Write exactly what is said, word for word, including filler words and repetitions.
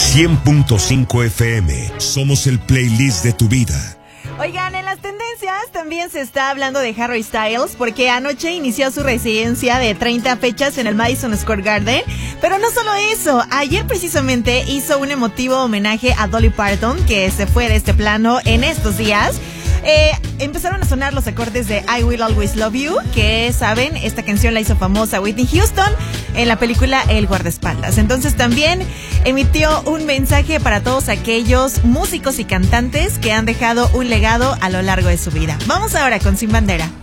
cien punto cinco F M. Somos el playlist de tu vida. Oigan, en las tendencias también se está hablando de Harry Styles porque anoche inició su residencia de treinta fechas en el Madison Square Garden. Pero no solo eso, ayer precisamente hizo un emotivo homenaje a Dolly Parton, que se fue de este plano en estos días. Eh, empezaron a sonar los acordes de I Will Always Love You, que saben, esta canción la hizo famosa Whitney Houston en la película El Guardaespaldas. Entonces también emitió un mensaje para todos aquellos músicos y cantantes que han dejado un legado a lo largo de su vida. Vamos ahora con Sin Bandera.